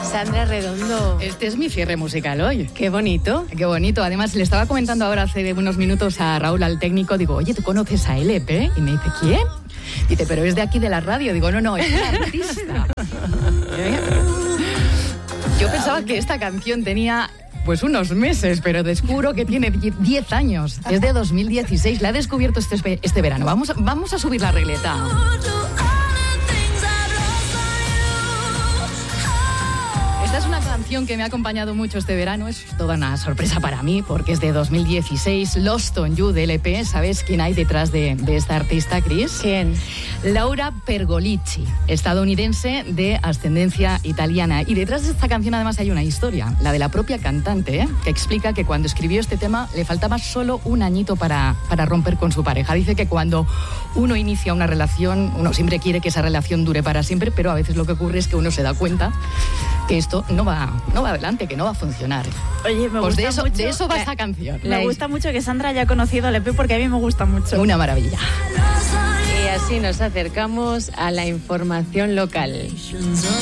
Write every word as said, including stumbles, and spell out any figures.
Sandra Redondo. Este es mi cierre musical hoy. Qué bonito. Qué bonito. Además, le estaba comentando ahora hace unos minutos a Raúl, al técnico, digo, oye, ¿tú conoces a L P? Y me dice, ¿quién? Dice, pero es de aquí de la radio. Digo, no, no, es un artista. Yo pensaba que esta canción tenía pues unos meses, pero descubro que tiene diez años. Es de dos mil dieciséis. La he descubierto este, este verano. Vamos, vamos a subir la regleta. Esta es una canción que me ha acompañado mucho este verano, es toda una sorpresa para mí porque es de dos mil dieciséis, Lost on You de L P. ¿Sabes quién hay detrás de, de esta artista, Cris? ¿Quién? Laura Pergolizzi, estadounidense de ascendencia italiana. Y detrás de esta canción además hay una historia, la de la propia cantante, ¿eh? que explica que cuando escribió este tema le faltaba solo un añito para, para romper con su pareja. Dice que cuando uno inicia una relación, uno siempre quiere que esa relación dure para siempre, pero a veces lo que ocurre es que uno se da cuenta que esto no va, no va adelante, que no va a funcionar. Oye, me pues gusta de eso, mucho. de eso va la, esta canción. Me gusta mucho que Sandra haya conocido a L P porque a mí me gusta mucho. Una maravilla. Y así nos acercamos a la información local.